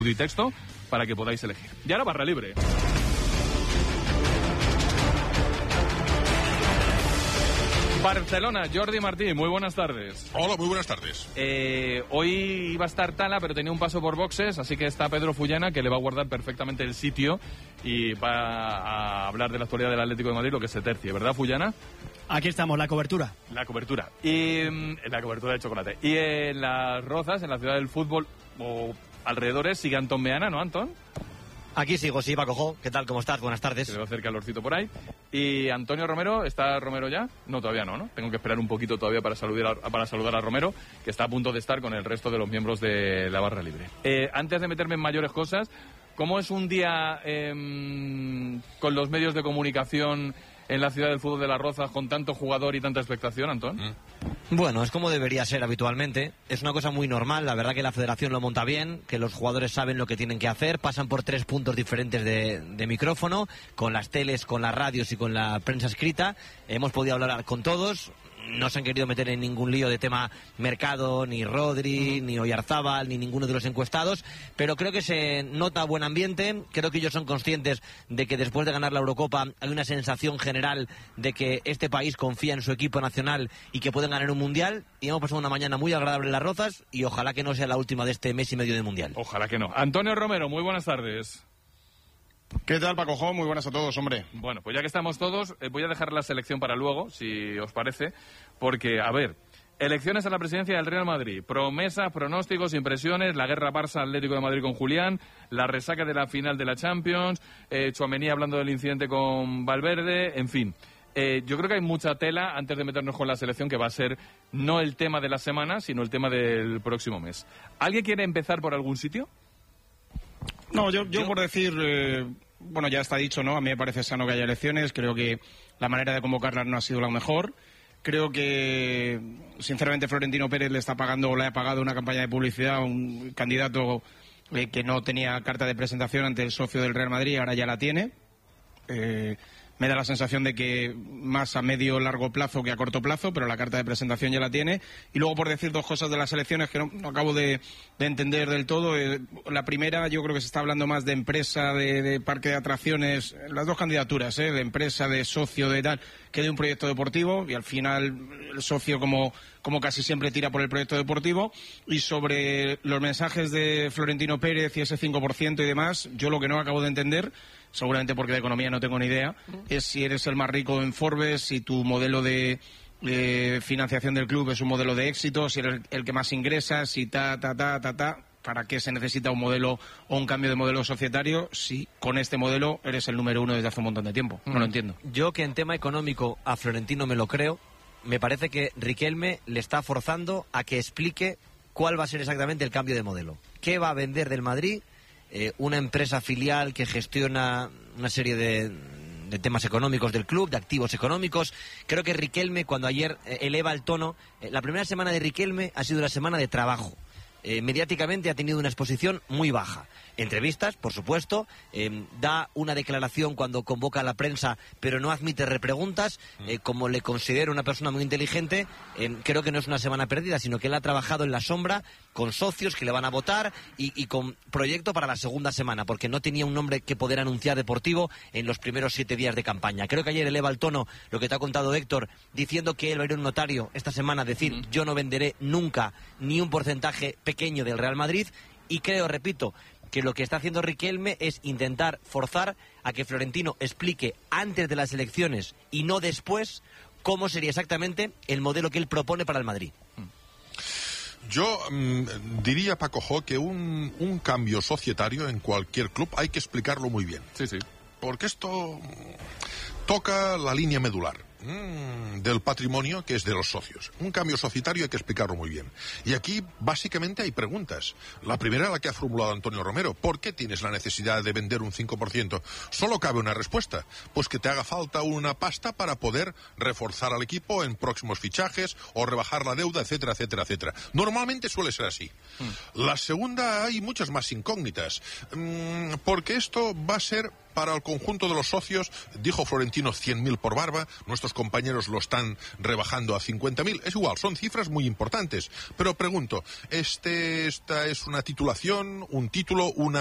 y texto para que podáis elegir. Y ahora barra libre. Barcelona, Jordi Martí, muy buenas tardes. Hola, muy buenas tardes. Hoy iba a estar Tala, pero tenía un paso por boxes, así que está Pedro Fullana, que le va a guardar perfectamente el sitio y va a hablar de la actualidad del Atlético de Madrid, lo que se tercie, ¿verdad, Fullana? Aquí estamos, la cobertura. La cobertura. Y la cobertura de chocolate. Y en Las Rozas, en la ciudad del fútbol o alrededores, sigue Antón Meana, ¿no, Antón? Aquí sigo, sí, Paco Jo. ¿Qué tal? ¿Cómo estás? Buenas tardes. Se le va a hacer calorcito por ahí. Y Antonio Romero, ¿está Romero ya? No, todavía no, ¿no? Tengo que esperar un poquito todavía para saludar a Romero, que está a punto de estar con el resto de los miembros de la barra libre. Antes de meterme en mayores cosas, ¿cómo es un día con los medios de comunicación en la ciudad del fútbol de Las Rozas con tanto jugador y tanta expectación, Antón? Bueno, es como debería ser habitualmente. Es una cosa muy normal. La verdad que la federación lo monta bien, que los jugadores saben lo que tienen que hacer, pasan por 3 puntos diferentes de micrófono, con las teles, con las radios y con la prensa escrita. Hemos podido hablar con todos. No se han querido meter en ningún lío de tema mercado, ni Rodri, ni Oyarzábal, ni ninguno de los encuestados, pero creo que se nota buen ambiente. Creo que ellos son conscientes de que después de ganar la Eurocopa hay una sensación general de que este país confía en su equipo nacional y que pueden ganar un Mundial, y hemos pasado una mañana muy agradable en Las Rozas y ojalá que no sea la última de este mes y medio de Mundial. Ojalá que no. Antonio Romero, muy buenas tardes. ¿Qué tal, Paco Jo? Muy buenas a todos, hombre. Bueno, pues ya que estamos todos, voy a dejar la selección para luego, si os parece, porque, a ver, elecciones a la presidencia del Real Madrid, promesas, pronósticos, impresiones, la guerra Barça-Atlético de Madrid con Julián, la resaca de la final de la Champions, Tchouaméni hablando del incidente con Valverde, en fin. Yo creo que hay mucha tela antes de meternos con la selección, que va a ser no el tema de la semana, sino el tema del próximo mes. ¿Alguien quiere empezar por algún sitio? No, yo por decir, bueno, ya está dicho, ¿no? A mí me parece sano que haya elecciones, creo que la manera de convocarlas no ha sido la mejor. Creo que, sinceramente, Florentino Pérez le está pagando o le ha pagado una campaña de publicidad a un candidato que no tenía carta de presentación ante el socio del Real Madrid, ahora ya la tiene. Me da la sensación de que más a medio largo plazo que a corto plazo, pero la carta de presentación ya la tiene. Y luego, por decir dos cosas de las elecciones que no acabo de entender del todo. La primera, yo creo que se está hablando más de empresa, de parque de atracciones, las dos candidaturas, de empresa, de socio, de tal, que de un proyecto deportivo. Y al final el socio, como casi siempre, tira por el proyecto deportivo. Y sobre los mensajes de Florentino Pérez y ese 5% y demás, yo lo que no acabo de entender, seguramente porque de economía no tengo ni idea, es si eres el más rico en Forbes, si tu modelo de financiación del club es un modelo de éxito, si eres el que más ingresa, si ¿para qué se necesita un modelo o un cambio de modelo societario si con este modelo eres el número 1 desde hace un montón de tiempo? No lo entiendo. Yo, que en tema económico a Florentino me lo creo, me parece que Riquelme le está forzando a que explique cuál va a ser exactamente el cambio de modelo. ¿Qué va a vender del Madrid? Una empresa filial que gestiona una serie de temas económicos del club, de activos económicos. Creo que Riquelme, cuando ayer eleva el tono, la primera semana de Riquelme ha sido la semana de trabajo. Mediáticamente ha tenido una exposición muy baja. Entrevistas, por supuesto, da una declaración cuando convoca a la prensa, pero no admite repreguntas. Como le considero una persona muy inteligente, creo que no es una semana perdida, sino que él ha trabajado en la sombra con socios que le van a votar y con proyecto para la segunda semana, porque no tenía un nombre que poder anunciar deportivo en los primeros 7 días de campaña. Creo que ayer eleva el tono, lo que te ha contado Héctor, diciendo que él va a ir a un notario esta semana a decir yo no venderé nunca ni un porcentaje pequeño del Real Madrid, y creo, repito, que lo que está haciendo Riquelme es intentar forzar a que Florentino explique antes de las elecciones y no después cómo sería exactamente el modelo que él propone para el Madrid. Yo diría, Paco Jo, que un cambio societario en cualquier club hay que explicarlo muy bien. Sí, sí. Porque esto toca la línea medular del patrimonio, que es de los socios. Un cambio societario hay que explicarlo muy bien. Y aquí básicamente hay preguntas. La primera, la que ha formulado Antonio Romero: ¿por qué tienes la necesidad de vender un 5%? Solo cabe una respuesta: pues que te haga falta una pasta para poder reforzar al equipo en próximos fichajes o rebajar la deuda, etcétera, etcétera, etcétera. Normalmente suele ser así. La segunda, hay muchas más incógnitas, porque esto va a ser para el conjunto de los socios, dijo Florentino 100.000 por Barba, nuestros compañeros lo están rebajando a 50.000. Es igual, son cifras muy importantes. Pero pregunto, ¿esta es una titulación, un título, una